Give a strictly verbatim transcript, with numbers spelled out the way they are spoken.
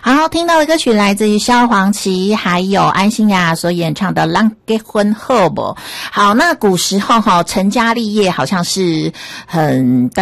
好，听到的歌曲来自于萧煌奇还有安心亚所演唱的《人结婚好不》。好，那古时候哈成家立业好像是很